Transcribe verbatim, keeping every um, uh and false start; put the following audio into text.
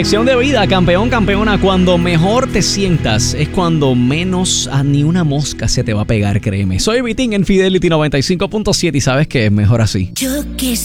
Lección de vida, campeón, campeona. Cuando mejor te sientas es cuando menos a ni una mosca se te va a pegar, créeme. Soy Vitín en Fidelity noventa y cinco punto siete y sabes que es mejor así. Yo que